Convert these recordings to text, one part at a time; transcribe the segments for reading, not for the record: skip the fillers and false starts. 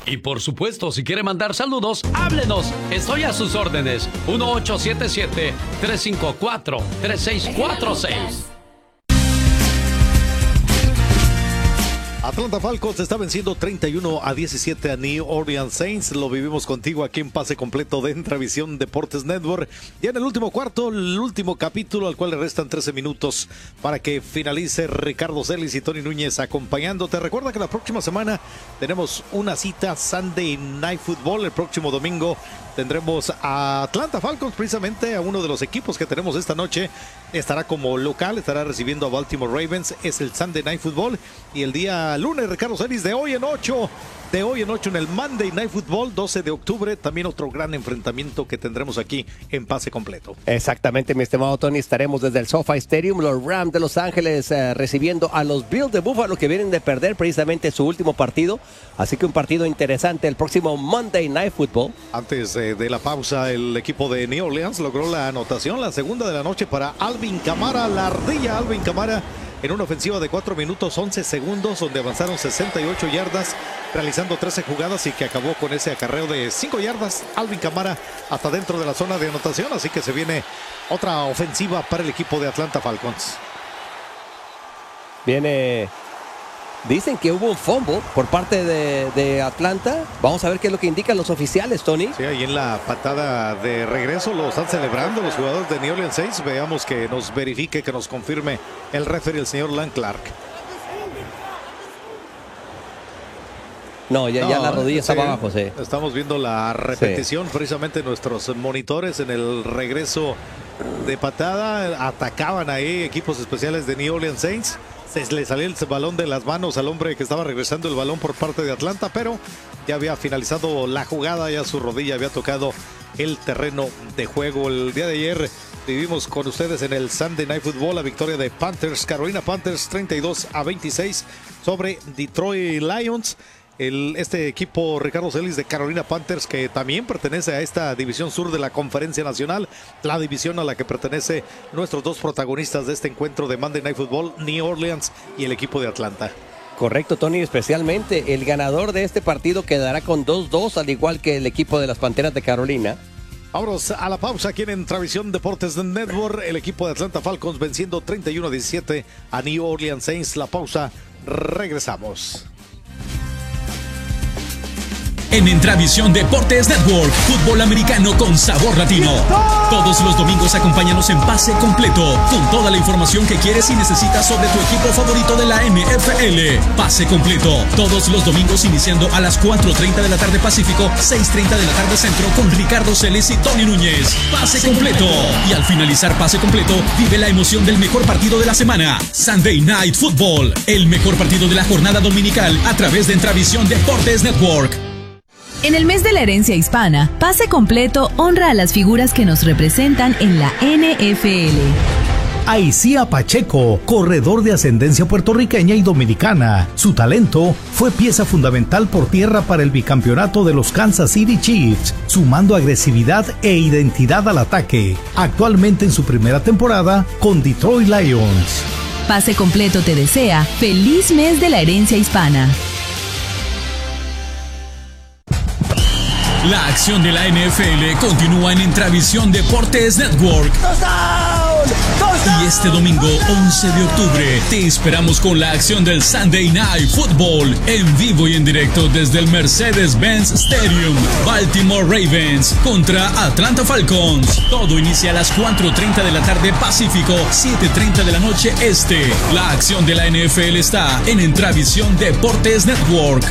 Y por supuesto, si quiere mandar saludos, háblenos. Estoy a sus órdenes. 1877-354-3646. Atlanta Falcons está venciendo 31-17 a New Orleans Saints. Lo vivimos contigo aquí en Pase Completo de Entravisión Deportes Network. Ya en el último cuarto, el último capítulo, al cual le restan 13 minutos para que finalice. Ricardo Celis y Tony Núñez acompañándote. Recuerda que la próxima semana tenemos una cita Sunday Night Football. El próximo domingo tendremos a Atlanta Falcons, precisamente a uno de los equipos que tenemos esta noche. Estará como local, estará recibiendo a Baltimore Ravens. Es el Sunday Night Football. Y el día lunes, Ricardo Celis, de hoy en 8 en el Monday Night Football, 12 de octubre, también otro gran enfrentamiento que tendremos aquí en Pase Completo. Exactamente, mi estimado Tony, estaremos desde el SoFi Stadium, los Rams de Los Ángeles recibiendo a los Bills de Buffalo, que vienen de perder precisamente su último partido, así que un partido interesante el próximo Monday Night Football. Antes de la pausa, el equipo de New Orleans logró la anotación, la segunda de la noche para Alvin Kamara, la ardilla Alvin Kamara, en una ofensiva de 4 minutos 11 segundos, donde avanzaron 68 yardas, realizando 13 jugadas y que acabó con ese acarreo de 5 yardas. Alvin Kamara hasta dentro de la zona de anotación, así que se viene otra ofensiva para el equipo de Atlanta Falcons. Dicen que hubo un fumble por parte de Atlanta. Vamos a ver qué es lo que indican los oficiales, Tony. Sí, ahí en la patada de regreso lo están celebrando los jugadores de New Orleans Saints. Veamos que nos verifique, que nos confirme el referee, el señor Lan Clark. No, ya la rodilla estaba abajo, sí. Estamos viendo la repetición, precisamente nuestros monitores en el regreso de patada. Atacaban ahí equipos especiales de New Orleans Saints. Se le salió el balón de las manos al hombre que estaba regresando el balón por parte de Atlanta, pero ya había finalizado la jugada, ya su rodilla había tocado el terreno de juego. El día de ayer vivimos con ustedes en el Sunday Night Football la victoria de Panthers, Carolina Panthers 32-26 sobre Detroit Lions. Este equipo, Ricardo Celis, de Carolina Panthers, que también pertenece a esta división sur de la Conferencia Nacional, la división a la que pertenece nuestros dos protagonistas de este encuentro de Monday Night Football, New Orleans y el equipo de Atlanta. Correcto, Tony, especialmente el ganador de este partido quedará con 2-2, al igual que el equipo de las Panteras de Carolina. Vámonos a la pausa aquí en Entravisión Deportes de Network. El equipo de Atlanta Falcons venciendo 31-17 a New Orleans Saints. La pausa, regresamos. En Entravisión Deportes Network, fútbol americano con sabor latino. Todos los domingos acompáñanos en Pase Completo, con toda la información que quieres y necesitas sobre tu equipo favorito de la NFL. Pase Completo, todos los domingos iniciando a las 4:30 de la tarde Pacífico, 6:30 de la tarde Centro, con Ricardo Celis y Tony Núñez. Pase Completo. Y al finalizar Pase Completo, vive la emoción del mejor partido de la semana, Sunday Night Football, el mejor partido de la jornada dominical a través de Entravisión Deportes Network. En el mes de la herencia hispana, Pase Completo honra a las figuras que nos representan en la NFL. Aicía Pacheco, corredor de ascendencia puertorriqueña y dominicana. Su talento fue pieza fundamental por tierra para el bicampeonato de los Kansas City Chiefs, sumando agresividad e identidad al ataque. Actualmente en su primera temporada con Detroit Lions. Pase Completo te desea feliz mes de la herencia hispana. La acción de la NFL continúa en Entravisión Deportes Network. Y este domingo, 11 de octubre, te esperamos con la acción del Sunday Night Football en vivo y en directo desde el Mercedes-Benz Stadium. Baltimore Ravens contra Atlanta Falcons. Todo inicia a las 4:30 de la tarde Pacífico, 7:30 de la noche Este. La acción de la NFL está en Entravisión Deportes Network.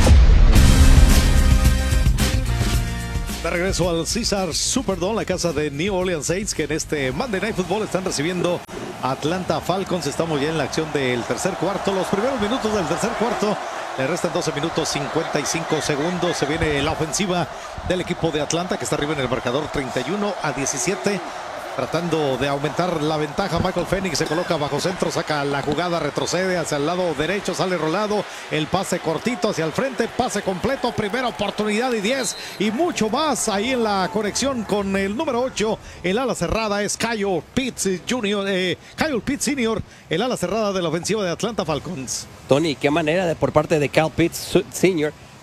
De regreso al Caesars Superdome, la casa de New Orleans Saints, que en este Monday Night Football están recibiendo a Atlanta Falcons. Estamos ya en la acción del tercer cuarto. Los primeros minutos del tercer cuarto. Le restan 12 minutos 55 segundos. Se viene la ofensiva del equipo de Atlanta, que está arriba en el marcador 31-17. Tratando de aumentar la ventaja, Michael Penix se coloca bajo centro, saca la jugada, retrocede hacia el lado derecho, sale rolado, el pase cortito hacia el frente, pase completo, primera oportunidad y 10 y mucho más ahí en la conexión con el número 8, el ala cerrada es Kyle Pitts Sr., el ala cerrada de la ofensiva de Atlanta Falcons. Tony, qué manera por parte de Kyle Pitts Sr.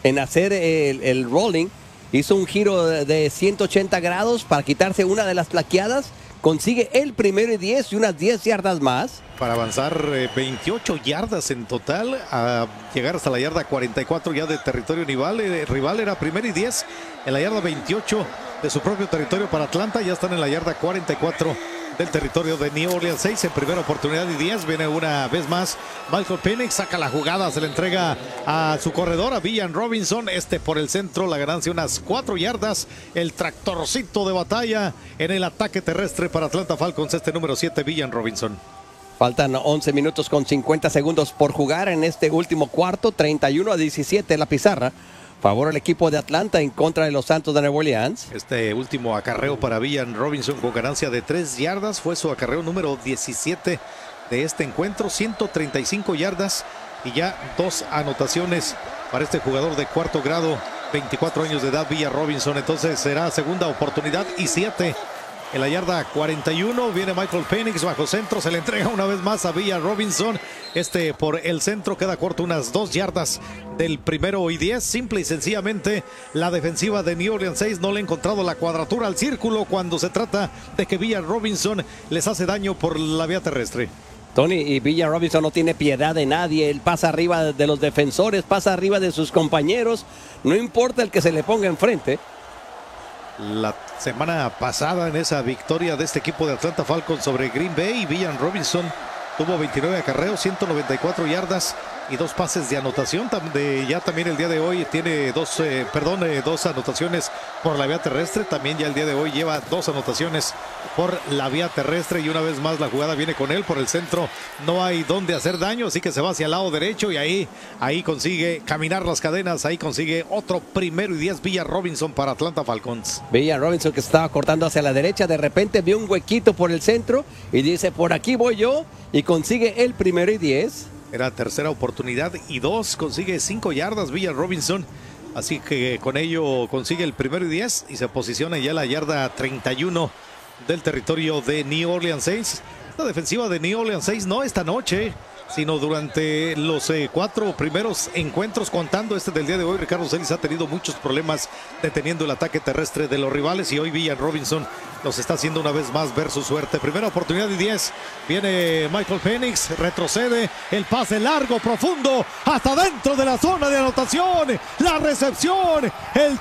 en hacer el rolling. Hizo un giro de 180 grados para quitarse una de las plaqueadas. Consigue el 1º y 10 y unas 10 yardas más. Para avanzar 28 yardas en total, a llegar hasta la yarda 44 ya de territorio rival. Rival era 1º y 10 en la yarda 28 de su propio territorio para Atlanta. Ya están en la yarda 44 del territorio de New Orleans Saints. En primera oportunidad y 10 viene una vez más Michael Penix, saca la jugada, se le entrega a su corredor, a Villan Robinson, por el centro, la ganancia unas 4 yardas, el tractorcito de batalla en el ataque terrestre para Atlanta Falcons, número 7, Villan Robinson. Faltan 11 minutos con 50 segundos por jugar en este último cuarto, 31-17 la pizarra. Favor al equipo de Atlanta en contra de los Santos de Nueva Orleans. Este último acarreo para Villan Robinson con ganancia de 3 yardas. Fue su acarreo número 17 de este encuentro. 135 yardas y ya 2 anotaciones para este jugador de cuarto grado. 24 años de edad, Villan Robinson. Entonces será segunda oportunidad y 7. En la yarda 41 viene Michael Penix bajo centro, se le entrega una vez más a Villan Robinson. Por el centro queda corto unas 2 yardas del 1º y 10. Simple y sencillamente la defensiva de New Orleans Saints no le ha encontrado la cuadratura al círculo cuando se trata de que Villan Robinson les hace daño por la vía terrestre. Tony, y Villan Robinson no tiene piedad de nadie. Él pasa arriba de los defensores, pasa arriba de sus compañeros. No importa el que se le ponga enfrente. La semana pasada en esa victoria de este equipo de Atlanta Falcons sobre Green Bay, Villan Robinson tuvo 29 acarreos, 194 yardas y 2 pases de anotación. Ya también el día de hoy tiene 2 anotaciones por la vía terrestre. También ya el día de hoy lleva 2 anotaciones por la vía terrestre y una vez más la jugada viene con él por el centro. No hay donde hacer daño, así que se va hacia el lado derecho y ahí consigue caminar las cadenas. Ahí consigue otro 1º y 10 Villan Robinson para Atlanta Falcons. Villan Robinson que estaba cortando hacia la derecha, de repente vio un huequito por el centro y dice, por aquí voy yo, y consigue el 1º y 10. Era tercera oportunidad y 2, consigue 5 yardas Villan Robinson, así que con ello consigue el 1º y 10 y se posiciona ya en la yarda 31 del territorio de New Orleans Saints. La defensiva de New Orleans Saints no esta noche, sino durante los 4 primeros encuentros, contando del día de hoy. Ricardo Celis ha tenido muchos problemas deteniendo el ataque terrestre de los rivales y hoy Villan Robinson los está haciendo una vez más ver su suerte. Primera oportunidad y 10. Viene Michael Penix, retrocede, el pase largo, profundo, hasta dentro de la zona de anotación. La recepción, el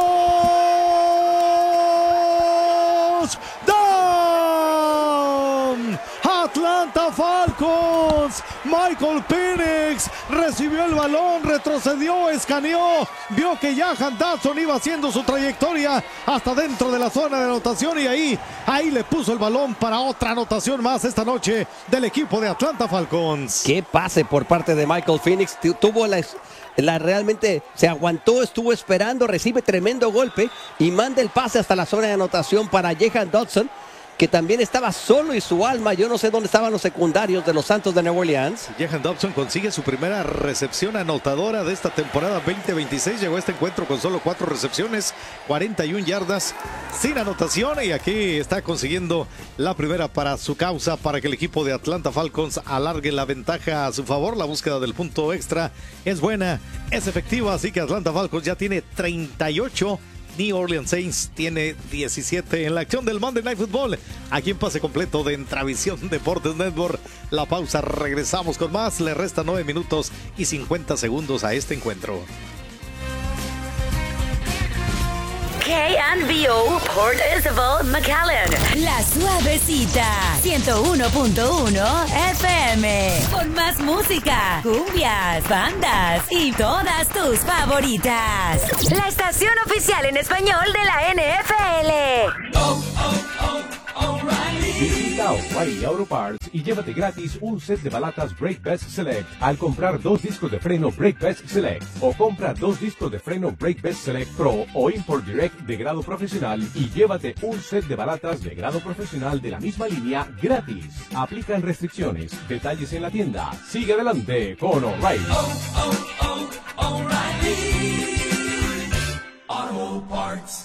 touchdown. Atlanta Falcons. Michael Penix recibió el balón, retrocedió, escaneó, vio que Jahan Dotson iba haciendo su trayectoria hasta dentro de la zona de anotación y ahí le puso el balón para otra anotación más esta noche del equipo de Atlanta Falcons. Qué pase por parte de Michael Penix. Tuvo realmente se aguantó, estuvo esperando, recibe tremendo golpe y manda el pase hasta la zona de anotación para Jahan Dotson, que también estaba solo y su alma. Yo no sé dónde estaban los secundarios de los Santos de Nueva Orleans. Jahan Dotson consigue su primera recepción anotadora de esta temporada 2026. Llegó a este encuentro con solo 4 recepciones, 41 yardas sin anotación. Y aquí está consiguiendo la primera para su causa, para que el equipo de Atlanta Falcons alargue la ventaja a su favor. La búsqueda del punto extra es buena, es efectiva. Así que Atlanta Falcons ya tiene 38. New Orleans Saints tiene 17 en la acción del Monday Night Football. Aquí en pase completo de Entravisión Deportes Network. La pausa, regresamos con más. Le restan 9 minutos y 50 segundos a este encuentro. KNBO Port Isabel, McAllen. La Suavecita 101.1 FM. Con más música, cumbias, bandas y todas tus favoritas. La estación oficial en español de la NFL. Visita O'Reilly Auto Parts y llévate gratis un set de balatas Brake Best Select al comprar 2 discos de freno Brake Best Select, o compra 2 discos de freno Brake Best Select Pro o Import Direct de grado profesional y llévate un set de balatas de grado profesional de la misma línea gratis. Aplican restricciones. Detalles en la tienda. Sigue adelante con O'Reilly. O'Reilly Auto Parts.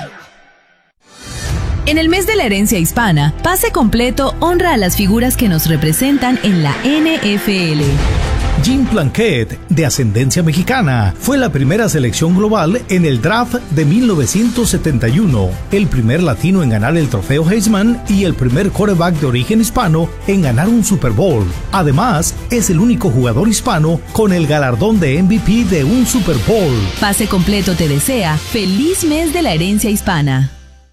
En el mes de la herencia hispana, Pase Completo honra a las figuras que nos representan en la NFL. Jean Plunkett, de ascendencia mexicana, fue la primera selección global en el draft de 1971, el primer latino en ganar el trofeo Heisman y el primer quarterback de origen hispano en ganar un Super Bowl. Además, es el único jugador hispano con el galardón de MVP de un Super Bowl. Pase Completo te desea feliz mes de la herencia hispana.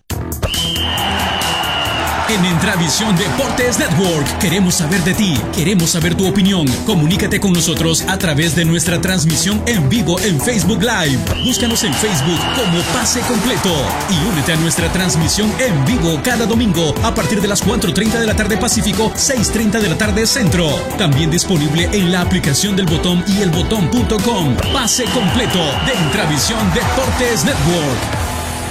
En Intravisión Deportes Network queremos saber de ti, queremos saber tu opinión. Comunícate con nosotros a través de nuestra transmisión en vivo en Facebook Live. Búscanos en Facebook como Pase Completo y únete a nuestra transmisión en vivo cada domingo a partir de las 4:30 de la tarde Pacífico, 6:30 de la tarde Centro. También disponible en la aplicación del Botón y elbotón.com. Pase Completo de Intravisión Deportes Network.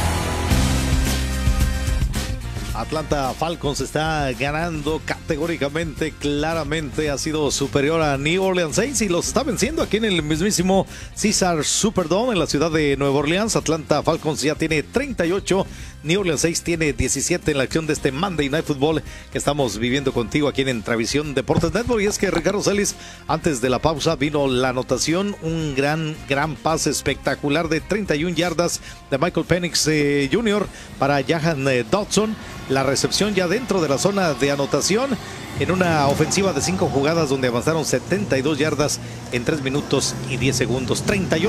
Atlanta Falcons está ganando categóricamente, claramente ha sido superior a New Orleans Saints y los está venciendo aquí en el mismísimo Caesars Superdome en la ciudad de Nueva Orleans. Atlanta Falcons ya tiene 38, New Orleans Saints tiene 17 en la acción de este Monday Night Football que estamos viviendo contigo aquí en Intravisión Deportes Network. Y es que Ricardo Celis, antes de la pausa vino la anotación, un gran pase espectacular de 31 yardas de Michael Penix Jr. para Jahan Dodson. La recepción ya dentro de la zona de anotación en una ofensiva de 5 jugadas donde avanzaron 72 yardas en 3 minutos y 10 segundos.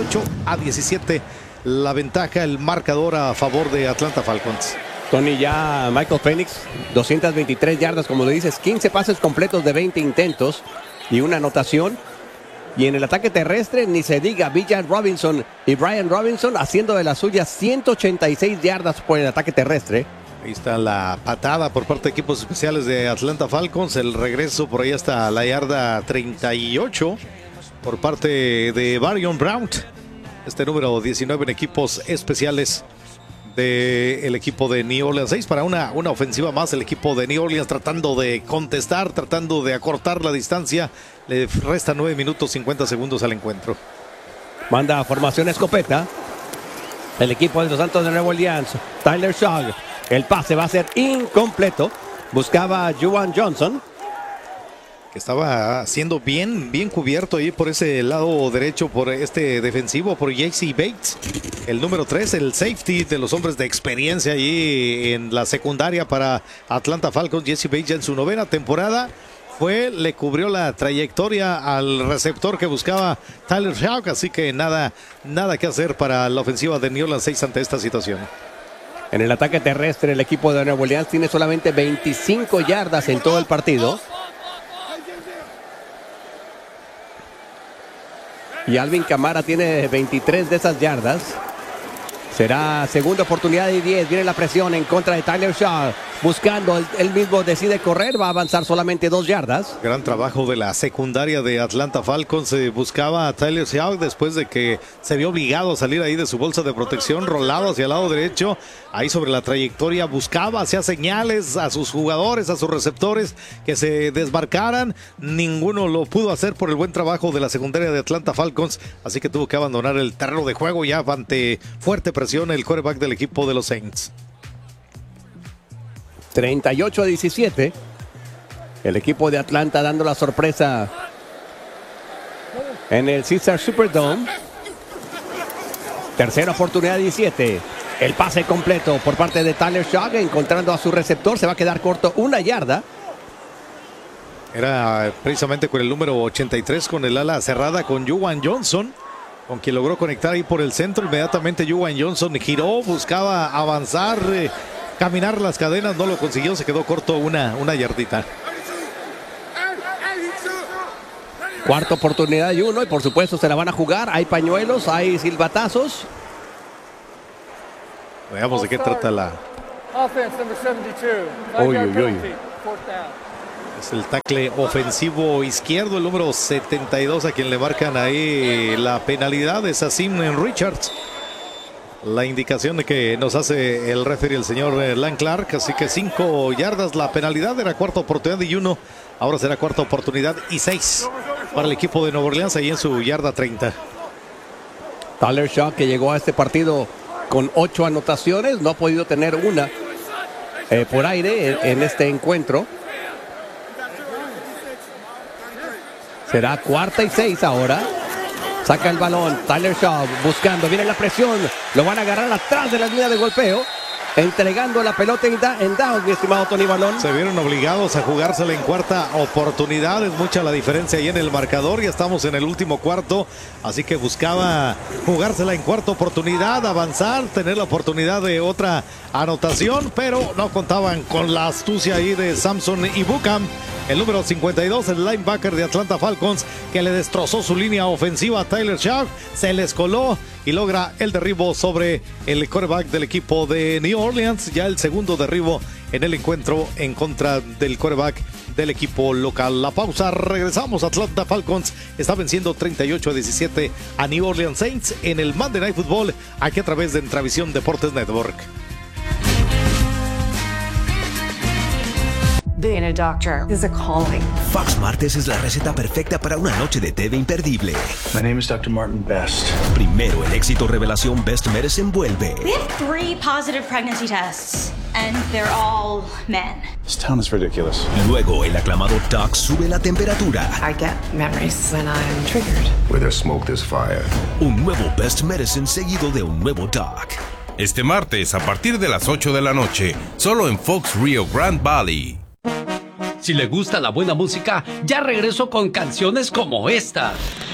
38-17 la ventaja, el marcador a favor de Atlanta Falcons. Tony, ya Michael Penix, 223 yardas, como le dices, 15 pases completos de 20 intentos y una anotación. Y en el ataque terrestre, ni se diga, Bijan Robinson y Brian Robinson haciendo de las suyas 186 yardas por el ataque terrestre. Ahí está la patada por parte de equipos especiales de Atlanta Falcons. El regreso por ahí hasta la yarda 38 por parte de Varion Brown. Este número 19 en equipos especiales del equipo de New Orleans Saints. Para una ofensiva más, el equipo de New Orleans tratando de contestar, tratando de acortar la distancia. Le resta 9 minutos 50 segundos al encuentro. Manda formación escopeta el equipo de los Santos de Nueva Orleans. Tyler Shaw. El pase va a ser incompleto. Buscaba a Juwan Johnson, que estaba siendo bien cubierto ahí por ese lado derecho por este defensivo, por J.C. Bates, el número 3, el safety de los hombres de experiencia allí en la secundaria para Atlanta Falcons. J.C. Bates ya en su 9ª temporada le cubrió la trayectoria al receptor que buscaba Tyler Shaw, así que nada que hacer para la ofensiva de New Orleans Saints ante esta situación. En el ataque terrestre, el equipo de Nueva Orleans tiene solamente 25 yardas en todo el partido. Y Alvin Kamara tiene 23 de esas yardas. Será segunda oportunidad y 10. Viene la presión en contra de Tyler Shaw. Buscando, él mismo decide correr. Va a avanzar solamente 2 yardas. Gran trabajo de la secundaria de Atlanta Falcons. Buscaba a Tyler Shaw después de que se vio obligado a salir ahí de su bolsa de protección. Rolado hacia el lado derecho. Ahí sobre la trayectoria buscaba, hacía señales a sus jugadores, a sus receptores que se desmarcaran. Ninguno lo pudo hacer por el buen trabajo de la secundaria de Atlanta Falcons. Así que tuvo que abandonar el terreno de juego ya ante fuerte presión el quarterback del equipo de los Saints. 38-17. El equipo de Atlanta dando la sorpresa en el Caesars Superdome. Tercera oportunidad 17. El pase completo por parte de Tyler Shaw, encontrando a su receptor. Se va a quedar corto 1 yarda. Era precisamente con el número 83, con el ala cerrada, con Juwan Johnson, con quien logró conectar ahí por el centro. Inmediatamente Juwan Johnson giró, buscaba avanzar, caminar las cadenas, no lo consiguió, se quedó corto una yardita. Cuarta oportunidad y 1, y por supuesto se la van a jugar. Hay pañuelos, hay silbatazos. Veamos de qué trata la... Es el tackle ofensivo izquierdo, el número 72, a quien le marcan ahí la penalidad, es Asim Richards. La indicación de que nos hace el referee, el señor Lan Clark. Así que 5 yardas la penalidad. Era cuarta oportunidad y 1. Ahora será cuarta oportunidad y 6 para el equipo de Nueva Orleans, ahí en su yarda 30. Tyler Shaw, que llegó a este partido con 8 anotaciones, no ha podido tener una por aire en este encuentro. Será 4ª y 6 ahora. Saca el balón, Tyler Shaw buscando, viene la presión, lo van a agarrar atrás de la línea de golpeo, entregando la pelota en down, mi estimado Tony Balón. Se vieron obligados a jugársela en cuarta oportunidad, es mucha la diferencia ahí en el marcador, ya estamos en el último cuarto, así que buscaba jugársela en cuarta oportunidad, avanzar, tener la oportunidad de otra anotación, pero no contaban con la astucia ahí de Samson Ibukam. El número 52, el linebacker de Atlanta Falcons, que le destrozó su línea ofensiva a Tyler Shaw, se les coló y logra el derribo sobre el quarterback del equipo de New Orleans. Ya el segundo derribo en el encuentro en contra del quarterback del equipo local. La pausa, regresamos. Atlanta Falcons está venciendo 38-17 a New Orleans Saints en el Monday Night Football, aquí a través de Entravisión Deportes Network. Being a doctor is a calling. Fox Martes es la receta perfecta para una noche de TV imperdible. My name is Dr. Martin Best. Primero, el éxito revelación Best Medicine vuelve. We have 3 positive pregnancy tests, and they're all men. This town is ridiculous. Luego, el aclamado Doc sube la temperatura. I get memories when I'm triggered. Where there's smoke, there's fire. Un nuevo Best Medicine seguido de un nuevo Doc. Este martes, a partir de las 8 de la noche, solo en Fox Rio Grande Valley. Si le gusta la buena música, ya regreso con canciones como esta.